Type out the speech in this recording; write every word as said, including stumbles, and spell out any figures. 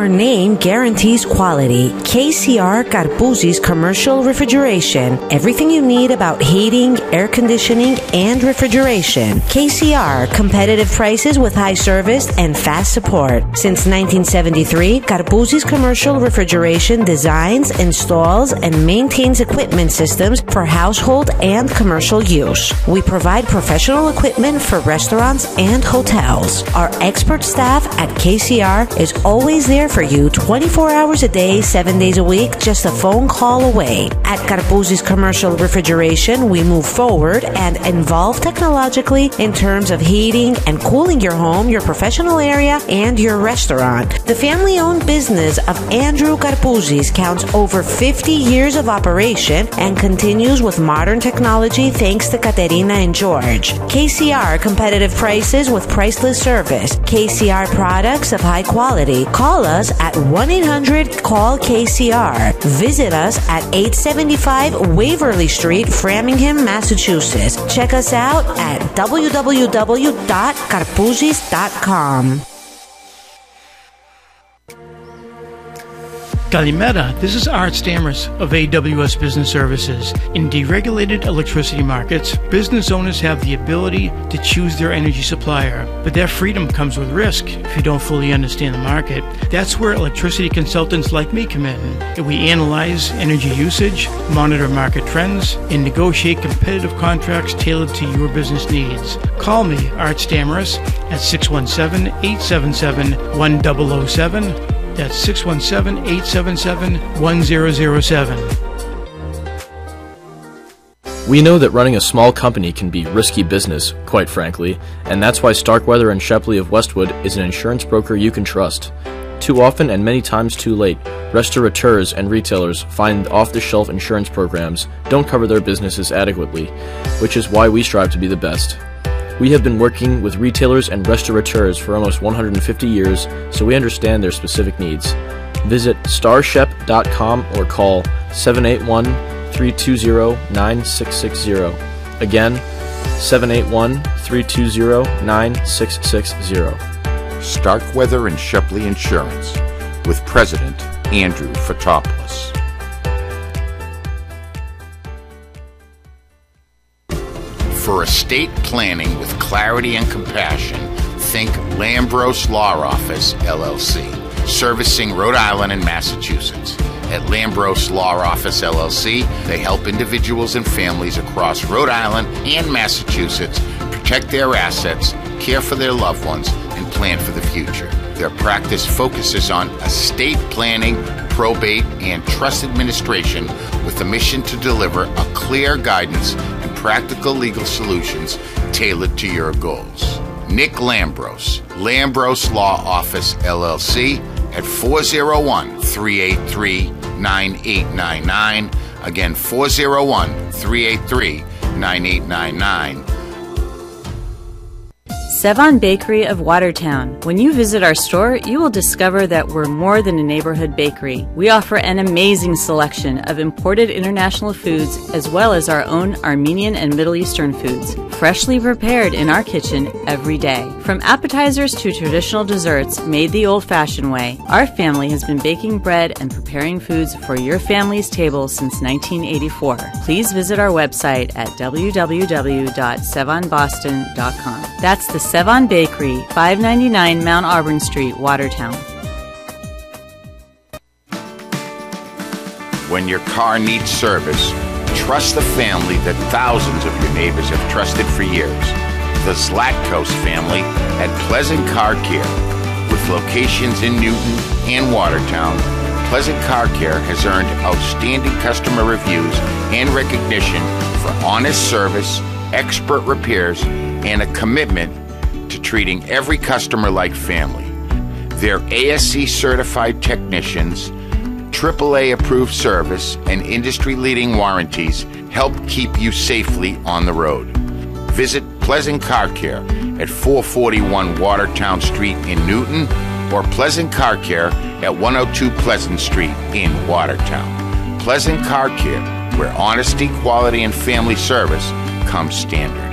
Our name guarantees quality. K C R Carpuzzi's Commercial Refrigeration. Everything you need about heating, air conditioning, and refrigeration. K C R, competitive prices with high service and fast support. Since nineteen seventy-three, Carpuzzi's Commercial Refrigeration designs, installs, and maintains equipment systems for household and commercial use. We provide professional equipment for restaurants and hotels. Our expert staff at K C R is always there for you twenty-four hours a day, seven days a week, just a phone call away. At Carpuzzi's Commercial Refrigeration, we move forward and involve technologically in terms of heating and cooling your home, your professional area, and your restaurant. The family-owned business of Andrew Carpuzzi's counts over fifty years of operation and continues with modern technology thanks to Katerina and George. K C R, competitive prices with priceless service. K C R products of high quality. Call us at one eight hundred call K C R. Visit us at eight seventy-five Waverly Street, Framingham, Massachusetts. Check us out at w w w dot carpuzzis dot com. Kalimera, this is Art Stammers of A W S Business Services. In deregulated electricity markets, business owners have the ability to choose their energy supplier, but that freedom comes with risk if you don't fully understand the market. That's where electricity consultants like me come in. We analyze energy usage, monitor market trends, and negotiate competitive contracts tailored to your business needs. Call me, Art Stammers, at six one seven, eight seven seven, one zero zero seven. That's six one seven, eight seven seven, one zero zero seven. We know that running a small company can be risky business, quite frankly, and that's why Starkweather and Shepley of Westwood is an insurance broker you can trust. Too often and many times too late, restaurateurs and retailers find off-the-shelf insurance programs don't cover their businesses adequately, which is why we strive to be the best. We have been working with retailers and restaurateurs for almost one hundred fifty years, so we understand their specific needs. Visit starshep dot com or call seven eight one, three two zero, nine six six zero. Again, seven eight one, three two zero, nine six six zero. Starkweather and Shepley Insurance with President Andrew Fotopoulos. For estate planning with clarity and compassion, think Lambros Law Office, L L C, servicing Rhode Island and Massachusetts. At Lambros Law Office, L L C, they help individuals and families across Rhode Island and Massachusetts protect their assets, care for their loved ones, and plan for the future. Their practice focuses on estate planning, probate, and trust administration with a mission to deliver a clear guidance and practical legal solutions tailored to your goals. Nick Lambros, Lambros Law Office, L L C, at four oh one, three eight three, nine eight nine nine. Again, four oh one, three eight three, nine eight nine nine. Sevon Bakery of Watertown. When you visit our store, you will discover that we're more than a neighborhood bakery. We offer an amazing selection of imported international foods as well as our own Armenian and Middle Eastern foods, freshly prepared in our kitchen every day. From appetizers to traditional desserts made the old-fashioned way, our family has been baking bread and preparing foods for your family's table since nineteen eighty-four. Please visit our website at w w w dot sevon boston dot com. That's the Sevon Bakery, five ninety-nine Mount Auburn Street, Watertown. When your car needs service, trust the family that thousands of your neighbors have trusted for years. The Zlatkos family at Pleasant Car Care. With locations in Newton and Watertown, Pleasant Car Care has earned outstanding customer reviews and recognition for honest service, expert repairs, and a commitment to treating every customer like family. Their A S C certified technicians, triple A approved service, and industry-leading warranties help keep you safely on the road. Visit Pleasant Car Care at four forty-one Watertown Street in Newton or Pleasant Car Care at one oh two Pleasant Street in Watertown. Pleasant Car Care, where honesty, quality, and family service come standard.